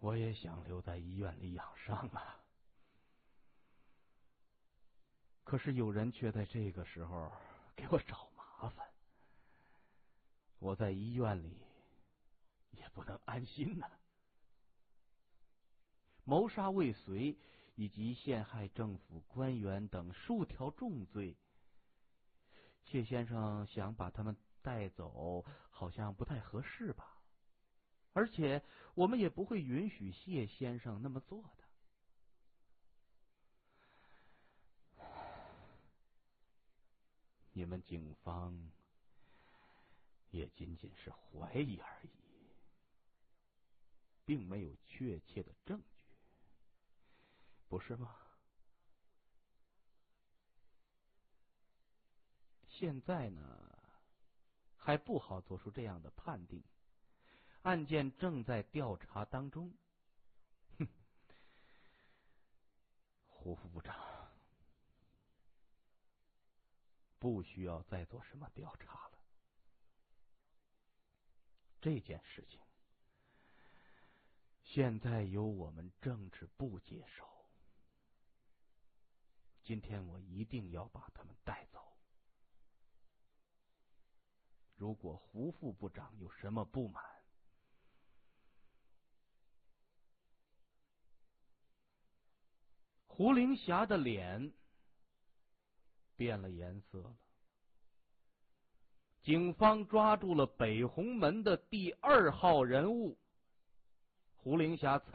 我也想留在医院里养伤啊，可是有人却在这个时候给我找麻烦，我在医院里也不能安心呐。谋杀未遂以及陷害政府官员等数条重罪，谢先生想把他们带走，好像不太合适吧？而且我们也不会允许谢先生那么做的。你们警方也仅仅是怀疑而已，并没有确切的证据，不是吗？现在呢，还不好做出这样的判定，案件正在调查当中。哼，胡副部长，不需要再做什么调查了。这件事情现在由我们政治部接手，今天我一定要把他们带走。如果胡副部长有什么不满，胡灵霞的脸变了颜色了。警方抓住了北红门的第2号人物胡灵霞。